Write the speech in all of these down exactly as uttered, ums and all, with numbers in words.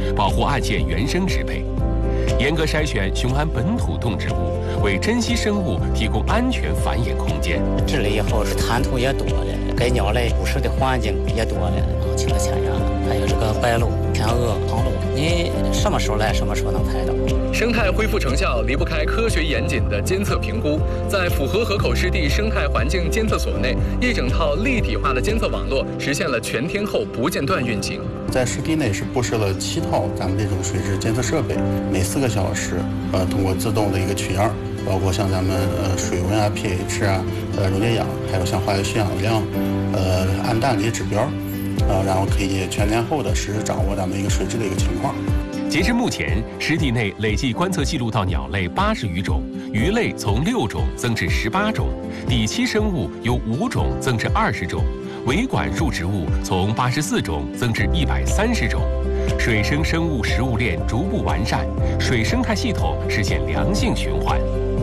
保护案件原生植被，严格筛选雄安本土动植物，为珍稀生物提供安全繁衍空间。 治理以后是滩涂也多了，给鸟类捕食的环境也多了，青的千仞，还有这个白鹭、天鹅、黄鹭，你什么时候来，什么时候能拍到。 生态恢复成效离不开科学严谨的监测评估，在府河河口湿地生态环境监测所内，一整套立体化的监测网络实现了全天候不间断运行。 在湿地内是布设了七套咱们这种水质监测设备，每四个小时，呃，通过自动的一个取样，包括像咱们呃水温啊、pH 啊、呃溶解氧，还有像化学血氧量、呃氨氮这些指标，啊、呃，然后可以全天候的实时掌握咱们一个水质的一个情况。 截至目前，湿地内累计观测记录到鸟类八十余种，鱼类从六种增至十八种，底栖生物由五种增至二十种，维管束植物从八十四种增至一百三十种，水生生物食物链逐步完善，水生态系统实现良性循环。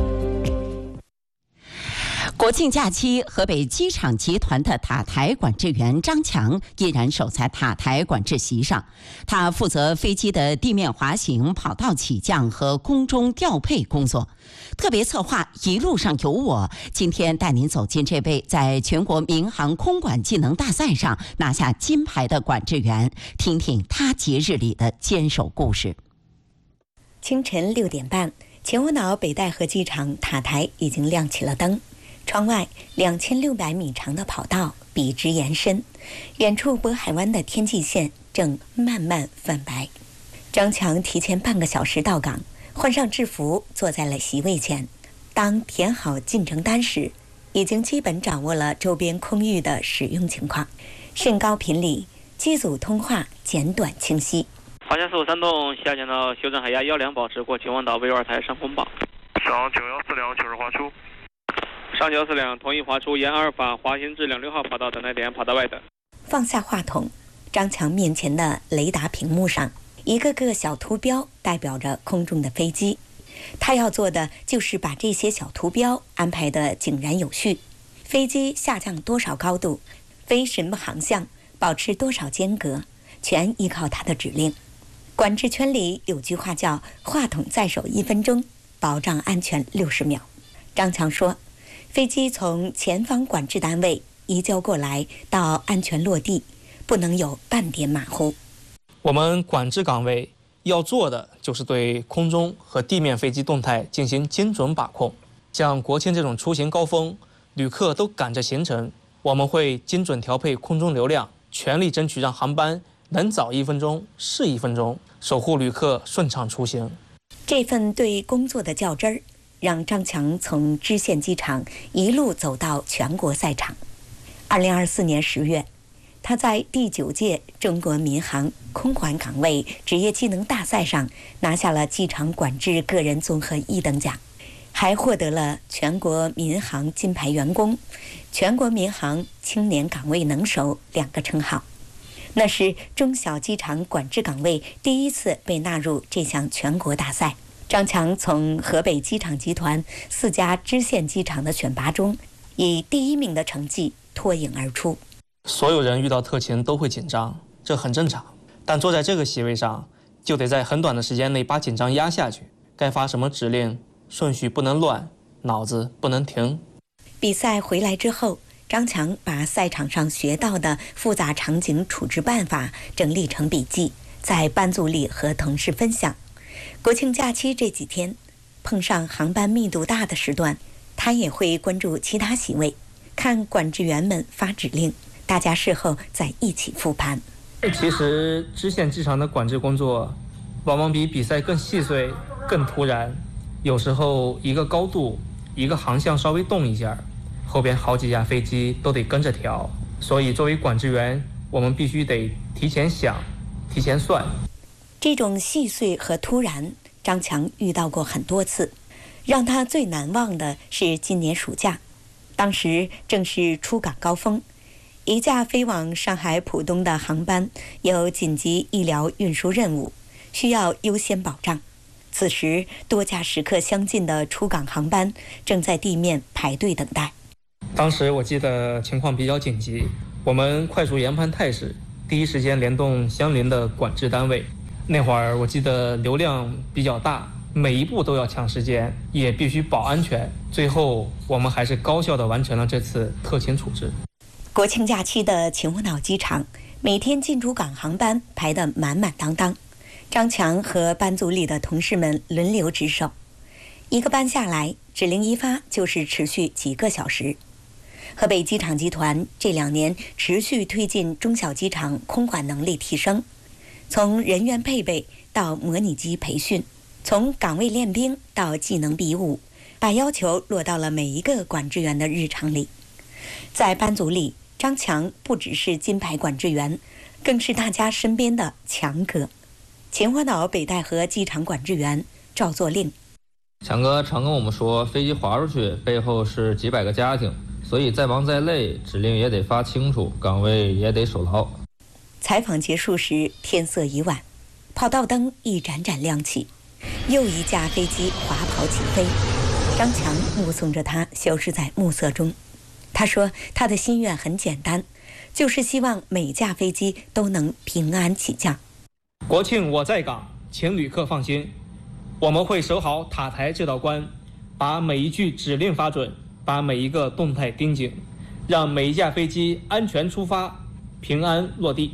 国庆假期，河北机场集团的塔台管制员张强依然守在塔台管制席上。他负责飞机的地面滑行、跑道起降和空中调配工作。特别策划一路上有我，今天带您走进这位在全国民航空管技能大赛上拿下金牌的管制员，听听他节日里的坚守故事。 清晨六点半，前窝岛北戴河机场塔台已经亮起了灯。窗外两千六百米长的跑道笔直延伸，远处渤海湾的天际线正慢慢泛白。张强提前半个小时到岗，换上制服，坐在了席位前。当填好进程单时，已经基本掌握了周边空域的使用情况。甚高频里，机组通话简短清晰。 华夏四五三栋下降到修正海压幺两，保持过秦皇岛威尔台上空报。 上九幺四两，确认滑出。 上九四两，同意滑出沿阿尔法滑行至两六号跑道等待点跑道外等。 放下话筒，张强面前的雷达屏幕上，一个个小图标代表着空中的飞机。他要做的就是把这些小图标安排得井然有序。飞机下降多少高度，飞什么航向，保持多少间隔，全依靠他的指令。管制圈里有句话叫“话筒在手一分钟，保障安全六十秒”。张强说，飞机从前方管制单位移交过来到安全落地，不能有半点马虎。 我们管制岗位要做的就是对空中和地面飞机动态进行精准把控。像国庆这种出行高峰，旅客都赶着行程，我们会精准调配空中流量，全力争取让航班能早一分钟是一分钟，守护旅客顺畅出行。 这份对工作的较真儿，让张强从支线机场一路走到全国赛场。二零二四年十月，他在第九届中国民航空管岗位职业技能大赛上拿下了机场管制个人综合一等奖，还获得了全国民航金牌员工、全国民航青年岗位能手两个称号。那是中小机场管制岗位第一次被纳入这项全国大赛。张强从河北机场集团四家支线机场的选拔中，以第一名的成绩脱颖而出。 所有人遇到特勤都会紧张，这很正常。但坐在这个席位上，就得在很短的时间内把紧张压下去。该发什么指令，顺序不能乱，脑子不能停。 比赛回来之后，张强把赛场上学到的复杂场景处置办法整理成笔记，在班组里和同事分享。国庆假期这几天，碰上航班密度大的时段，他也会关注其他席位，看管制员们发指令，大家事后再一起复盘。 其实支线机场的管制工作往往比比赛更细碎、更突然，有时候一个高度、一个航向稍微动一下，后边好几架飞机都得跟着调。所以作为管制员，我们必须得提前想、提前算。 这种细碎和突然，张强遇到过很多次。让他最难忘的是今年暑假，当时正是出港高峰，一架飞往上海浦东的航班有紧急医疗运输任务，需要优先保障。此时多架时刻相近的出港航班正在地面排队等待。 当时我记得情况比较紧急，我们快速研判态势，第一时间联动相邻的管制单位， 那会儿我记得流量比较大，每一步都要抢时间，也必须保安全。最后我们还是高效地完成了这次特勤处置。 国庆假期的秦皇岛机场，每天进出港航班排得满满当当。张强和班组里的同事们轮流值守，一个班下来，指令一发就是持续几个小时。河北机场集团这两年持续推进中小机场空管能力提升，从人员配备到模拟机培训，从岗位练兵到技能比武，把要求落到了每一个管制员的日常里。在班组里，张强不只是金牌管制员，更是大家身边的强哥。秦皇岛北戴河机场管制员赵作令， 强哥常跟我们说，飞机滑出去背后是几百个家庭，所以再忙再累，指令也得发清楚，岗位也得守牢。 采访结束时，天色已晚，跑道灯一盏盏亮起，又一架飞机滑跑起飞。张强目送着它消失在暮色中。他说他的心愿很简单，就是希望每架飞机都能平安起降。 国庆我在岗，请旅客放心，我们会守好塔台这道关，把每一句指令发准，把每一个动态盯紧，让每一架飞机安全出发，平安落地。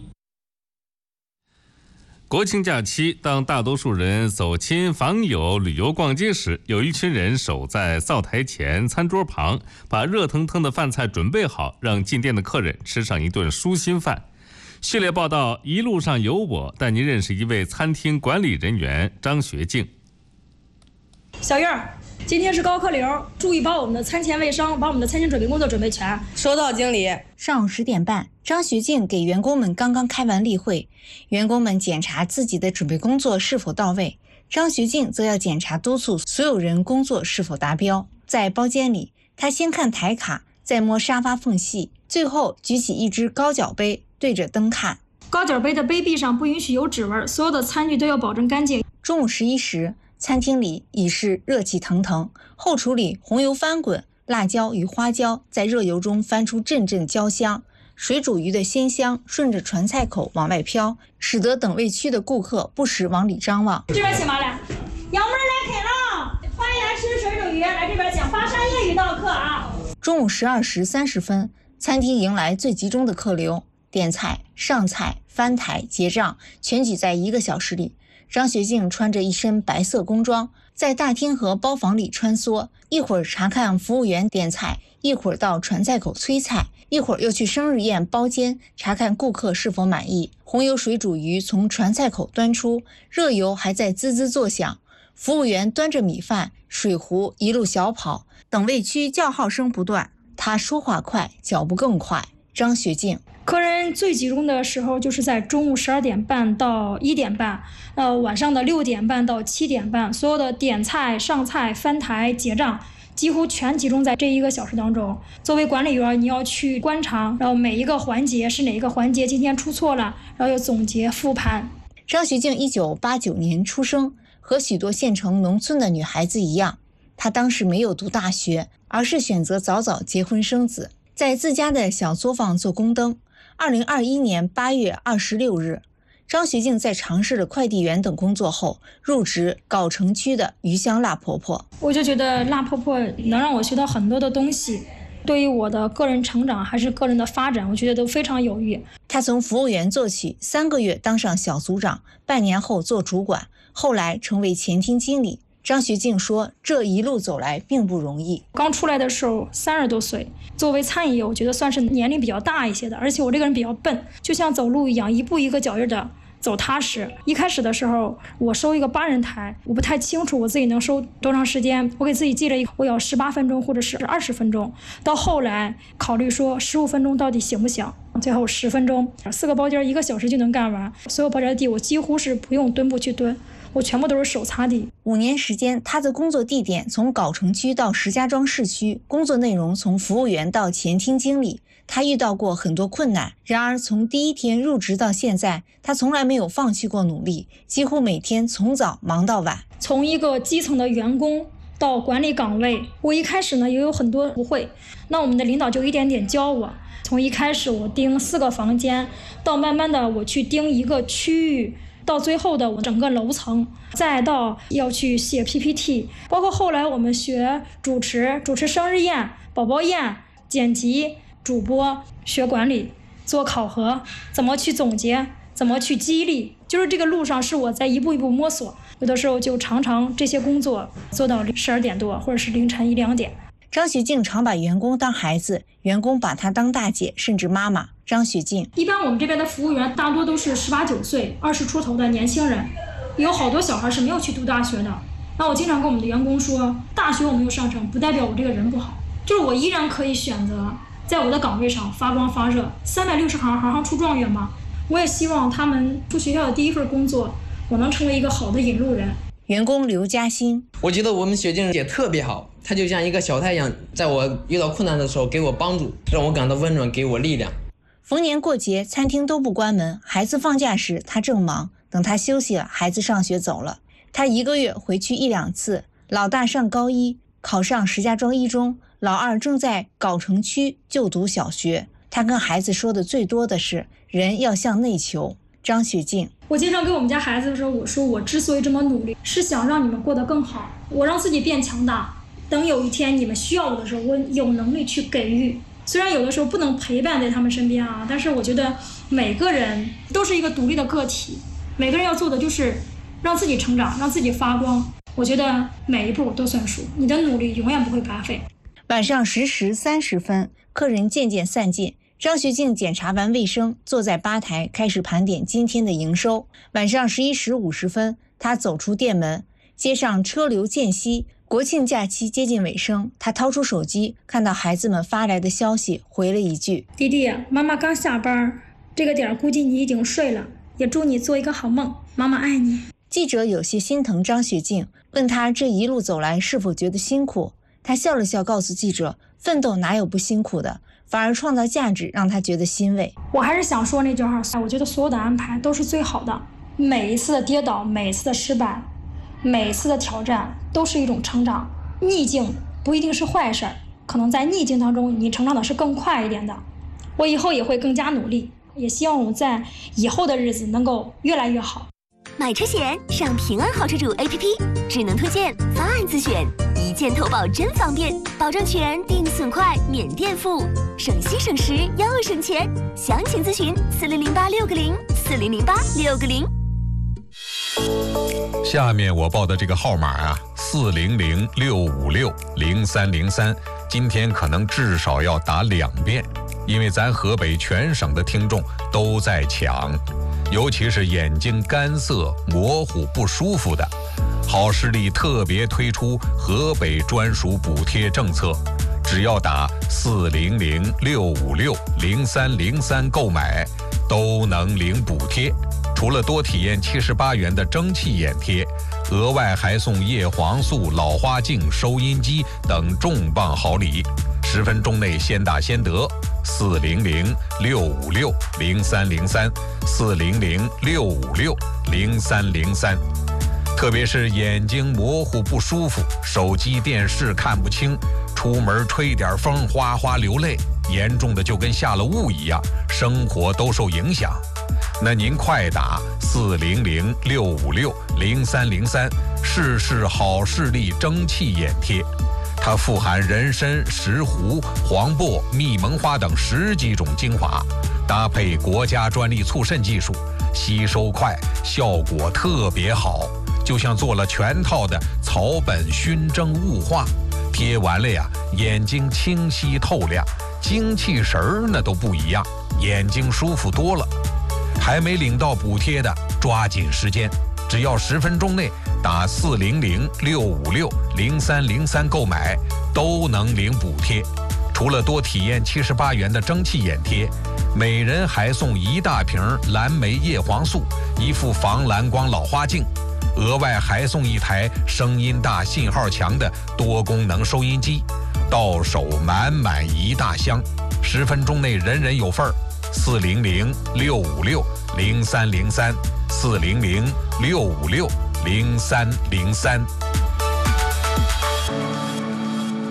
国庆假期，当大多数人走亲访友、旅游逛街时，有一群人守在灶台前、餐桌旁，把热腾腾的饭菜准备好，让进店的客人吃上一顿舒心饭。系列报道一路上有我，带您认识一位餐厅管理人员张学静。 小燕儿，今天是高客流，注意把我们的餐前卫生、把我们的餐前准备工作准备全。 收到，经理。 上午十点半，张学静给员工们刚刚开完例会，员工们检查自己的准备工作是否到位，张学静则要检查督促所有人工作是否达标。在包间里，他先看台卡，再摸沙发缝隙，最后举起一只高脚杯对着灯看。 高脚杯的杯壁上不允许有指纹，所有的餐具都要保证干净。 中午十一时，餐厅里已是热气腾腾，后厨里红油翻滚，辣椒与花椒在热油中翻出阵阵焦香，水煮鱼的鲜香顺着传菜口往外飘，使得等位区的顾客不时往里张望。 这边请麻来，杨妹来啃了，欢迎来吃水煮鱼，来这边请巴山夜鱼到客啊。 中午十二时三十分，餐厅迎来最集中的客流，点菜、上菜、翻台、结账全举在一个小时里。张学静穿着一身白色工装，在大厅和包房里穿梭，一会儿查看服务员点菜，一会儿到传菜口催菜，一会儿又去生日宴包间查看顾客是否满意。红油水煮鱼从传菜口端出，热油还在滋滋作响，服务员端着米饭、水壶一路小跑，等位区叫号声不断，他说话快，脚步更快。张学静， 客人最集中的时候就是在中午十二点半到一点半，呃，晚上的六点半到七点半，所有的点菜、上菜、翻台、结账，几乎全集中在这一个小时当中。作为管理员，你要去观察，然后每一个环节是哪一个环节今天出错了，然后要总结复盘。 张学静一九八九年出生，和许多县城农村的女孩子一样，她当时没有读大学，而是选择早早结婚生子，在自家的小作坊做宫灯。二零二一年八月二十六日，张学静在尝试了快递员等工作后，入职藁城区的鱼香辣婆婆。 我就觉得辣婆婆能让我学到很多的东西，对于我的个人成长还是个人的发展，我觉得都非常有益。 她从服务员做起，三个月当上小组长，半年后做主管，后来成为前厅经理。张学静说，这一路走来并不容易。 刚出来的时候三十多岁，作为餐饮业，我觉得算是年龄比较大一些的，而且我这个人比较笨，就像走路一样，一步一个脚印的走踏实。一开始的时候，我收一个八人台，我不太清楚我自己能收多长时间，我给自己记了一个，我要十八分钟或者是二十分钟。到后来考虑说十五分钟到底行不行，最后十分钟，四个包间一个小时就能干完。所有包间地我几乎是不用墩布去蹲，我全部都是手擦地。 五年时间，他的工作地点从藁城区到石家庄市区，工作内容从服务员到前厅经理。他遇到过很多困难，然而从第一天入职到现在，他从来没有放弃过努力，几乎每天从早忙到晚。 从一个基层的员工到管理岗位，我一开始呢也有很多不会，那我们的领导就一点点教我。从一开始我盯四个房间，到慢慢的我去盯一个区域， 到最后的我整个楼层，再到要去写 P P T， 包括后来我们学主持，主持生日宴、宝宝宴、剪辑、主播，学管理，做考核，怎么去总结，怎么去激励，就是这个路上是我在一步一步摸索，有的时候就常常这些工作做到十二点多，或者是凌晨一两点。 张学静常把员工当孩子，员工把她当大姐，甚至妈妈。张学静， 一般我们这边的服务员大多都是十八九岁、二十出头的年轻人，有好多小孩是没有去读大学的。那我经常跟我们的员工说，大学我没有上成，不代表我这个人不好，就是我依然可以选择在我的岗位上发光发热，三百六十行，行行出状元嘛。我也希望他们出学校的第一份工作，我能成为一个好的引路人。 员工刘嘉欣， 我觉得我们学静姐特别好，她就像一个小太阳，在我遇到困难的时候给我帮助，让我感到温暖，给我力量。 逢年过节，餐厅都不关门，孩子放假时她正忙，等她休息了，孩子上学走了，她一个月回去一两次。老大上高一，考上石家庄一中，老二正在藁城区就读小学。她跟孩子说的最多的是人要向内求。张学静， 我经常跟我们家孩子说，我说我之所以这么努力，是想让你们过得更好，我让自己变强大，等有一天你们需要我的时候，我有能力去给予。虽然有的时候不能陪伴在他们身边啊，但是我觉得每个人都是一个独立的个体，每个人要做的就是让自己成长，让自己发光。我觉得每一步都算数，你的努力永远不会白费。 晚上十时三十分，客人渐渐散尽，张学静检查完卫生，坐在吧台开始盘点今天的营收。晚上十一时五十分，他走出店门，街上车流渐稀。国庆假期接近尾声，他掏出手机，看到孩子们发来的消息，回了一句： 弟弟，妈妈刚下班，这个点估计你已经睡了，也祝你做一个好梦，妈妈爱你。 记者有些心疼张学静，问他这一路走来是否觉得辛苦。他笑了笑，告诉记者，奋斗哪有不辛苦的，反而创造价值，让他觉得欣慰。 我还是想说那句话，我觉得所有的安排都是最好的，每一次的跌倒，每一次的失败，每一次的挑战都是一种成长。逆境不一定是坏事，可能在逆境当中你成长的是更快一点的。我以后也会更加努力，也希望我在以后的日子能够越来越好。 买车险上平安好车主 A P P， 智能推荐，方案自选，一键投保真方便，保障全，定损快，免垫付，省心省时又省钱。详情咨询四零零八六个零四零零八六个零。 下面我报的这个号码啊，四零零六五六零三零三，今天可能至少要打两遍，因为咱河北全省的听众都在抢，尤其是眼睛干涩、模糊、不舒服的，好视力特别推出河北专属补贴政策，只要打四零零六五六零三零三购买，都能领补贴。除了多体验七十八元的蒸汽眼贴，额外还送叶黄素、老花镜、收音机等重磅好礼。十分钟内先打先得，四零零六五六零三零三，四零零六五六零三零三。特别是眼睛模糊不舒服，手机电视看不清，出门吹点风哗哗流泪，严重的就跟下了雾一样，生活都受影响。那您快打四零零六五六零三零三，试试好视力蒸汽眼贴。它富含人参、石斛、黄柏、蜜蒙花等十几种精华，搭配国家专利促渗技术，吸收快，效果特别好，就像做了全套的草本熏蒸雾化，贴完了呀，眼睛清晰透亮，精气神儿那都不一样，眼睛舒服多了。还没领到补贴的，抓紧时间，只要十分钟内打四零零六五六零三零三购买，都能领补贴。除了多体验七十八元的蒸汽眼贴，每人还送一大瓶蓝莓叶黄素，一副防蓝光老花镜，额外还送一台声音大、信号强的多功能收音机，到手满满一大箱。十分钟内人人有份儿。四零零六五六零三零三，四零零六五六零三零三。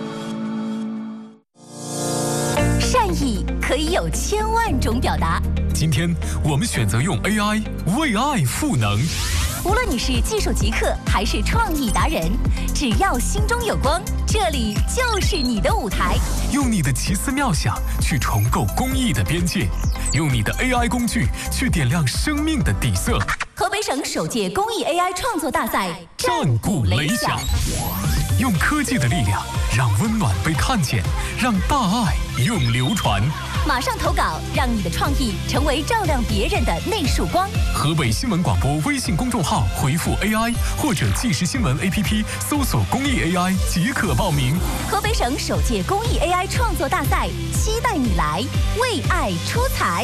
善意可以有千万种表达， 今天我们选择用 A I 为爱赋能。 无论你是技术极客还是创意达人，只要心中有光，这里就是你的舞台。 用你的奇思妙想去重构公益的边界，用你的 A I 工具去点亮生命的底色。 河北省首届公益 A I 创作大赛战鼓擂响，用科技的力量让温暖被看见，让大爱永流传。 马上投稿，让你的创意成为照亮别人的那束光。 河北新闻广播微信公众号回复 A I 或者即时新闻 A P P 搜索公益 A I 即可报名。 河北省首届公益 A I 创作大赛，期待你来为爱出彩。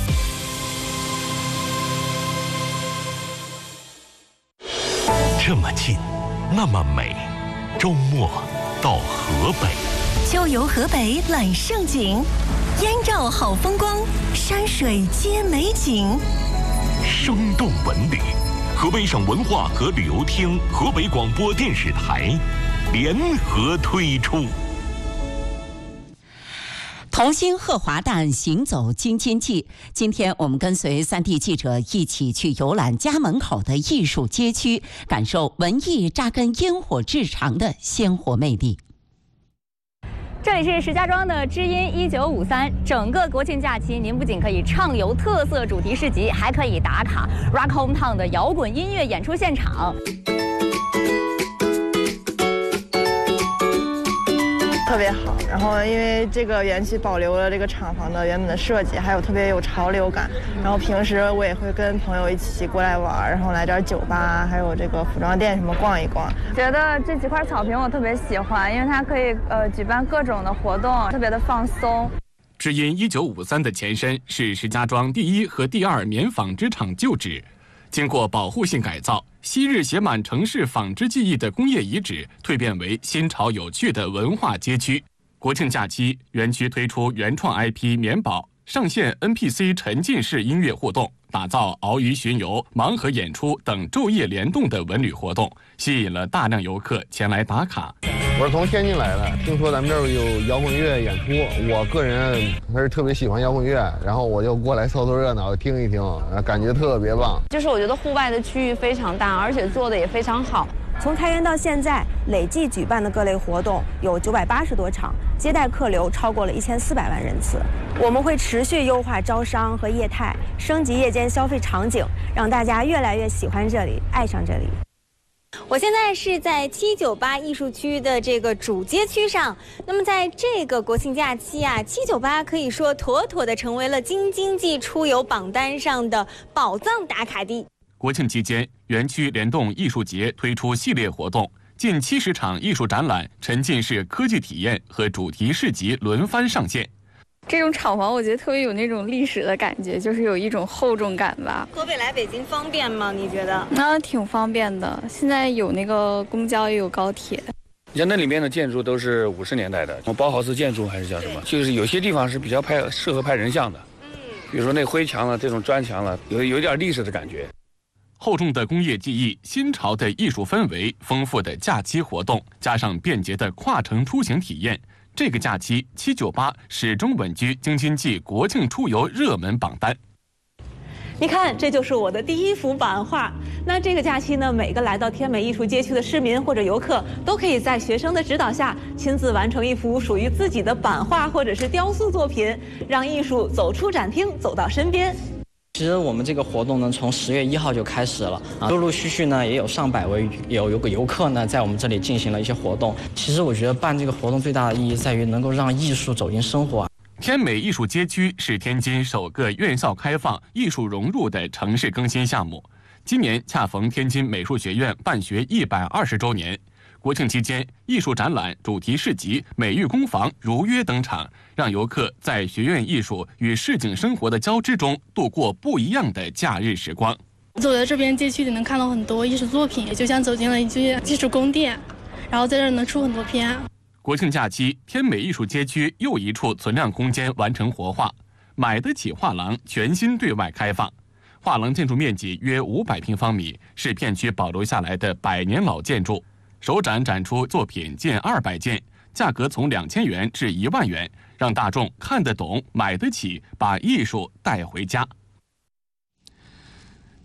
这么近，那么美，周末到河北， 秋游河北揽胜景，燕赵好风光，山水皆美景。 生动文旅，河北省文化和旅游厅、河北广播电视台联合推出。 同心鹤华诞，行走京津冀。今天我们跟随三 D 记者一起去游览家门口的艺术街区，感受文艺扎根烟火日常的鲜活魅力。 这里是石家庄的知音一九五三，整个国庆假期，您不仅可以畅游特色主题市集，还可以打卡 Rock Hometown 的摇滚音乐演出现场。 特别好，然后因为这个园区保留了这个厂房的原本的设计，还有特别有潮流感。然后平时我也会跟朋友一起过来玩，然后来这儿酒吧，还有这个服装店什么逛一逛。 觉得这几块草坪我特别喜欢，因为它可以呃举办各种的活动，特别的放松。 知音一九五三的前身是石家庄第一和第二棉纺织厂旧址，经过保护性改造，昔日写满城市纺织记忆的工业遗址蜕变为新潮有趣的文化街区。国庆假期，园区推出原创 I P 棉宝，上线 N P C 沉浸式音乐互动，打造鳌鱼巡游、盲盒演出等昼夜联动的文旅活动，吸引了大量游客前来打卡。 我是从天津来的，听说咱们这儿有摇滚乐演出，我个人还是特别喜欢摇滚乐，然后我就过来凑凑热闹，听一听，感觉特别棒。 就是我觉得户外的区域非常大，而且做的也非常好。 从开园到现在，累计举办的各类活动有九百八十多场，接待客流超过了一千四百万人次。我们会持续优化招商和业态，升级夜间消费场景，让大家越来越喜欢这里，爱上这里。 我现在是在七九八艺术区的这个主街区上。那么在这个国庆假期啊，七九八可以说妥妥的成为了京津冀出游榜单上的宝藏打卡地。 国庆期间，园区联动艺术节推出系列活动，近七十场艺术展览、沉浸式科技体验和主题市集轮番上线。 这种厂房我觉得特别有那种历史的感觉，就是有一种厚重感吧。 河北来北京方便吗？你觉得？ 那挺方便的，现在有那个公交也有高铁。 你像那里面的建筑都是五十年代的，包豪斯建筑还是叫什么？就是有些地方是比较拍适合拍人像的，嗯，比如说那灰墙了、这种砖墙了，有有点历史的感觉。 厚重的工业记忆、新潮的艺术氛围、丰富的假期活动，加上便捷的跨城出行体验，这个假期七九八始终稳居京津冀国庆出游热门榜单。 你看，这就是我的第一幅版画。那这个假期呢，每个来到天美艺术街区的市民或者游客，都可以在学生的指导下，亲自完成一幅属于自己的版画或者是雕塑作品，让艺术走出展厅，走到身边。 其实我们这个活动呢，从十月一号就开始了啊，陆陆续续呢也有上百位有有个游客呢在我们这里进行了一些活动。其实我觉得办这个活动最大的意义在于能够让艺术走进生活。 天美艺术街区是天津首个院校开放、艺术融入的城市更新项目。今年恰逢天津美术学院办学一百二十周年。国庆期间，艺术展览、主题市集、美育工坊如约登场，让游客在学院艺术与市井生活的交织中度过不一样的假日时光。 走在这边街区里能看到很多艺术作品，也就像走进了一具艺术宫殿，然后在这儿能出很多片。 国庆假期，天美艺术街区又一处存量空间完成活化，买得起画廊全新对外开放。画廊建筑面积约五百平方米，是片区保留下来的百年老建筑。首展展出作品近二百件，价格从两千元至一万元，让大众看得懂、买得起，把艺术带回家。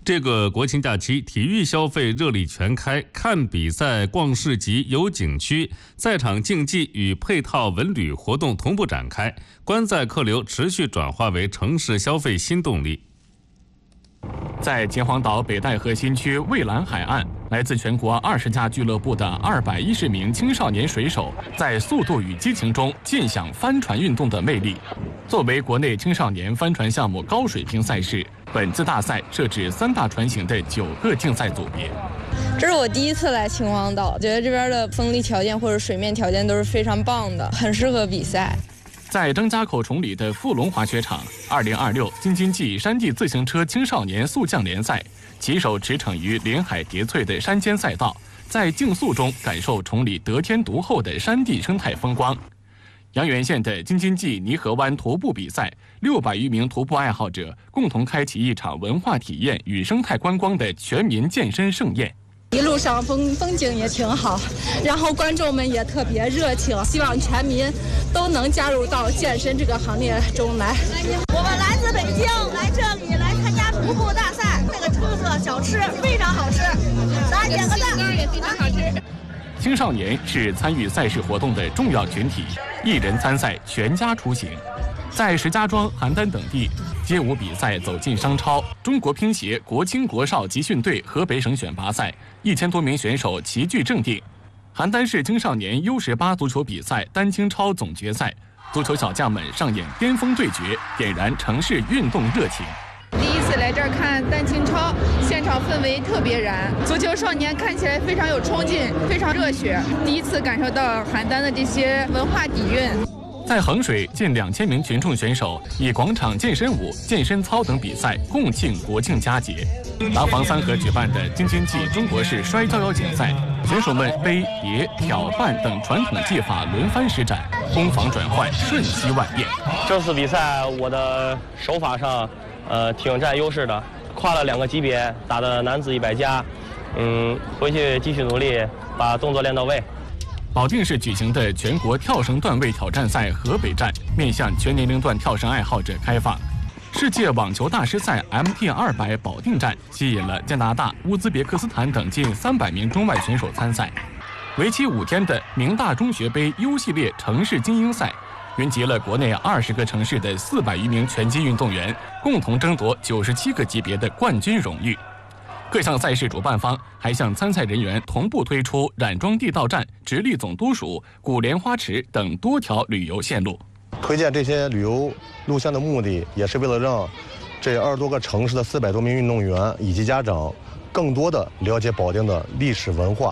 这个国庆假期，体育消费热力全开，看比赛、逛市集、游景区，在场竞技与配套文旅活动同步展开，观赛客流持续转化为城市消费新动力。 在秦皇岛北戴河新区蔚蓝海岸，来自全国二十家俱乐部的二百一十名青少年水手，在速度与激情中尽享帆船运动的魅力。作为国内青少年帆船项目高水平赛事，本次大赛设置三大船型的九个竞赛组别。 这是我第一次来秦皇岛，觉得这边的风力条件或者水面条件都是非常棒的，很适合比赛。 在张家口崇礼的富龙滑雪场，二零二六京津冀山地自行车青少年速降联赛，骑手驰骋于连海叠翠的山间赛道，在竞速中感受崇礼得天独厚的山地生态风光。阳原县的京津冀泥河湾徒步比赛，六百余名徒步爱好者共同开启一场文化体验与生态观光的全民健身盛宴。 一路上风风景也挺好，然后观众们也特别热情，希望全民都能加入到健身这个行列中来。 我们来自北京，来这里来参加徒步大赛，那个特色小吃非常好吃，大家点个赞。也非常好吃。 青少年是参与赛事活动的重要群体，一人参赛，全家出行。在石家庄、邯郸等地，街舞比赛走进商超，中国乒协国青国少集训队河北省选拔赛，一千多名选手齐聚正定。邯郸市青少年 U 十八足球比赛单青超总决赛，足球小将们上演巅峰对决，点燃城市运动热情。 第一次来这儿看单青超，现场氛围特别燃，足球少年看起来非常有冲劲，非常热血。第一次感受到邯郸的这些文化底蕴。 在衡水，近两千名群众选手以广场健身舞、健身操等比赛共庆国庆佳节。廊坊三河举办的京津冀中国式摔跤邀请赛，选手们背、叠、挑、换等传统技法轮番施展，攻防转换瞬息万变。 这次比赛我的手法上，呃，挺占优势的，跨了两个级别，打的男子一百加，嗯，回去继续努力，把动作练到位。 保定市举行的全国跳绳段位挑战赛河北站面向全年龄段跳绳爱好者开放。世界网球大师赛 M T 二百保定站吸引了加拿大、乌兹别克斯坦等近三百名中外选手参赛。为期五天的明大中学杯 U 系列城市精英赛，云集了国内二十个城市的四百余名拳击运动员，共同争夺九十七个级别的冠军荣誉。各项赛事主办方还向参赛人员同步推出染庄地道站、直隶总督署、古莲花池等多条旅游线路。 推荐这些旅游路线的目的，也是为了让这二十多个城市的四百多名运动员以及家长更多的了解保定的历史文化。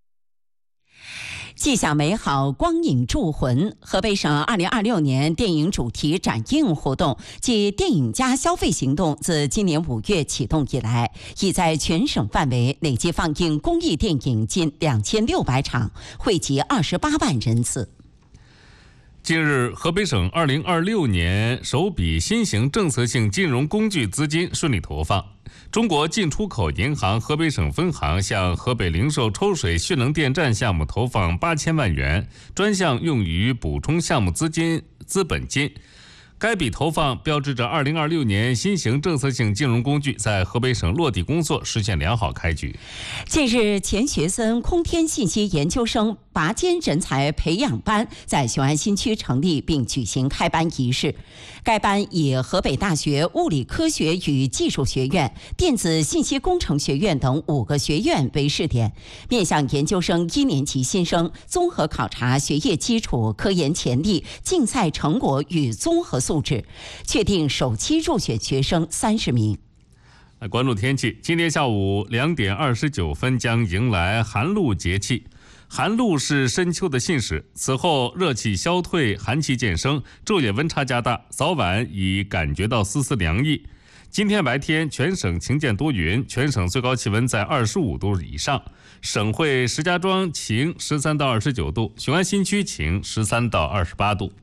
既享美好，光影铸魂。河北省二零二六年电影主题展映活动暨电影加消费行动自今年五月启动以来，已在全省范围累计放映公益电影近两千六百场，惠及二十八万人次。 近日，河北省二零二六年首笔新型政策性金融工具资金顺利投放。中国进出口银行河北省分行向河北零售抽水蓄能电站项目投放八千万元，专项用于补充项目资金资本金。该笔投放标志着二零二六年新型政策性金融工具在河北省落地工作实现良好开局。 近日，钱学森空天信息研究生拔尖人才培养班在雄安新区成立并举行开班仪式。该班以河北大学物理科学与技术学院、电子信息工程学院等五个学院为试点，面向研究生一年级新生综合考察学业基础、科研潜力、竞赛成果与综合素质，确定首期入选学生三十名。 来关注天气，今天下午两点二十九分将迎来寒露节气。寒露是深秋的信使，此后热气消退，寒气渐生，昼夜温差加大，早晚已感觉到丝丝凉意。今天白天全省晴间多云，全省最高气温在二十五度以上。省会石家庄晴十三到二十九度，雄安新区晴十三到二十八度。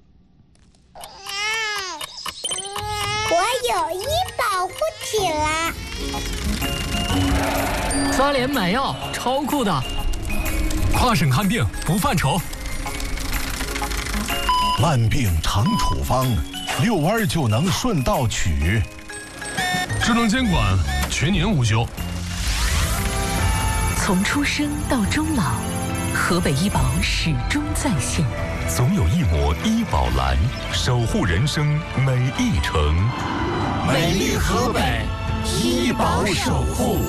我有医保护体啦！ 三联买药，超酷的！跨省看病不犯愁。 万病常处方，遛弯就能顺道取。 智能监管， 全年无休。 从出生到终老，河北医保始终在线。 总有一抹医保蓝，守护人生每一程。 美丽河北，医保守护。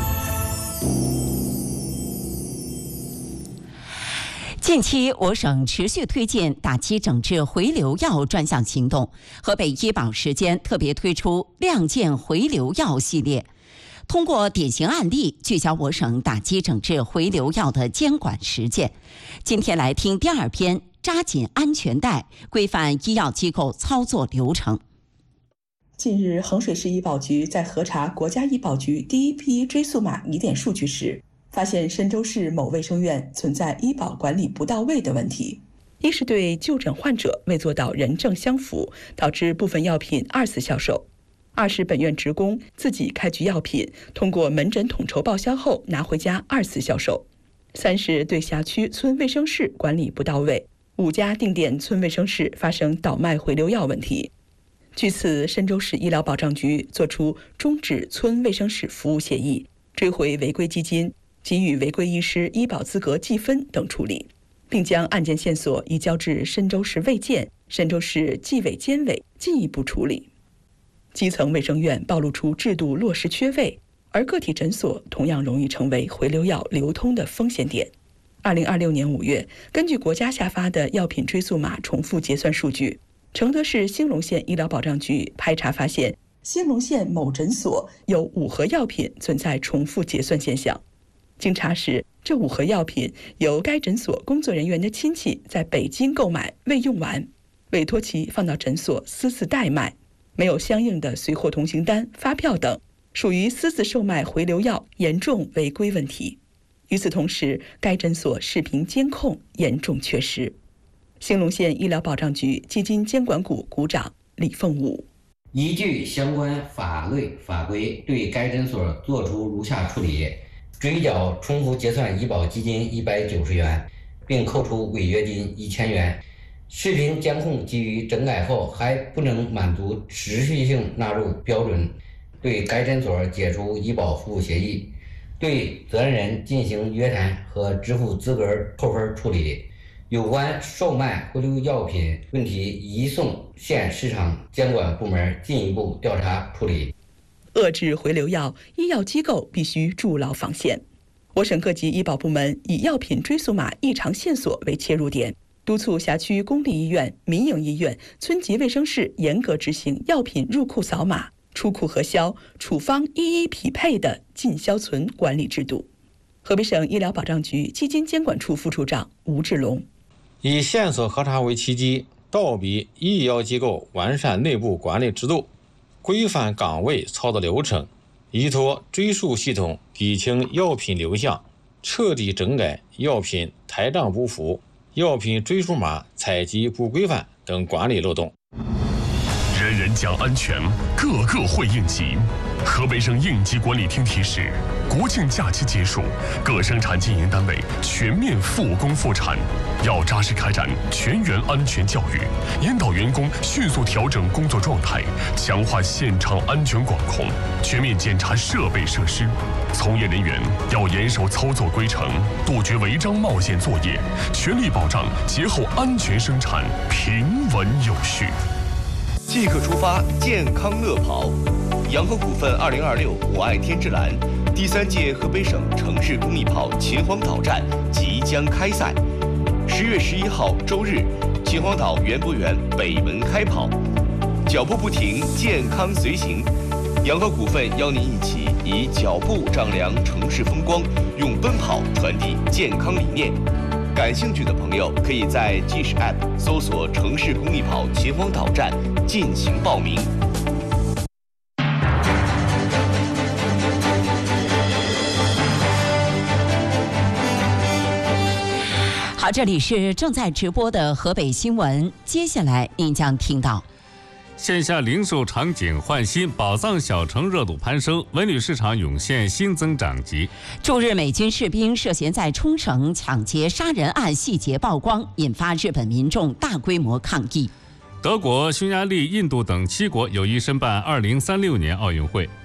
近期，我省持续推进打击整治回流药专项行动。河北医保时间特别推出“亮剑回流药”系列，通过典型案例聚焦我省打击整治回流药的监管实践。今天来听第二篇，扎紧安全带，规范医药机构操作流程。 近日，衡水市医保局在核查国家医保局第一批追溯码疑点数据时，发现深州市某卫生院存在医保管理不到位的问题。一是对就诊患者未做到人证相符，导致部分药品二次销售；二是本院职工自己开具药品，通过门诊统筹报销后拿回家二次销售；三是对辖区村卫生室管理不到位，五家定点村卫生室发生倒卖回流药问题。据此，深州市医疗保障局作出终止村卫生室服务协议、追回违规基金、给予违规医师医保资格记分等处理，并将案件线索移交至深州市卫健、深州市纪委监委进一步处理。基层卫生院暴露出制度落实缺位，而个体诊所同样容易成为回流药流通的风险点。二零二六年五月，根据国家下发的药品追溯码重复结算数据，承德市兴隆县医疗保障局排查发现，兴隆县某诊所有五盒药品存在重复结算现象。经查实，这五盒药品由该诊所工作人员的亲戚在北京购买未用完，委托其放到诊所私自代卖，没有相应的随货通行单、发票等，属于私自售卖回流药严重违规问题。与此同时，该诊所视频监控严重缺失。兴隆县医疗保障局基金监管股股长李凤武： 依据相关法律法规，对该诊所作出如下处理：追缴重复结算医保基金一百九十元，并扣除违约金一千元。视频监控基于整改后还不能满足持续性纳入标准，对该诊所解除医保服务协议，对责任人进行约谈和支付资格扣分处理。有关售卖回流药品问题移送县市场监管部门进一步调查处理。 遏制回流药，医药机构必须筑牢防线。我省各级医保部门以药品追溯码异常线索为切入点，督促辖区公立医院、民营医院、村级卫生室严格执行药品入库扫码、出库核销、处方一一匹配的进销存管理制度。河北省医疗保障局基金监管处副处长吴志龙： 以线索核查为契机，倒逼医药机构完善内部管理制度，规范岗位操作流程，依托追溯系统理清药品流向，彻底整改药品台账不符、药品追溯码采集不规范等管理漏洞。 人人讲安全，个个会应急。河北省应急管理厅提示：国庆假期结束，各生产经营单位全面复工复产，要扎实开展全员安全教育，引导员工迅速调整工作状态，强化现场安全管控，全面检查设备设施。从业人员要严守操作规程，杜绝违章冒险作业，全力保障节后安全生产，平稳有序。 即刻出发，健康乐跑！洋河股份二零二六我爱天之蓝第三届河北省城市公益跑秦皇岛站即将开赛。十月十一号周日，秦皇岛园博园北门开跑，脚步不停，健康随行。洋河股份邀您一起以脚步丈量城市风光，用奔跑传递健康理念。感兴趣的朋友可以在 G 时 App 搜索“城市公益跑秦皇岛站”进行报名。 好，这里是正在直播的河北新闻，接下来您将听到。 线下零售场景焕新，宝藏小城热度攀升，文旅市场涌现新增长极。 驻日美军士兵涉嫌在冲绳抢劫杀人案细节曝光，引发日本民众大规模抗议。 德国、匈牙利、印度等七国有意申办二零三六年奥运会。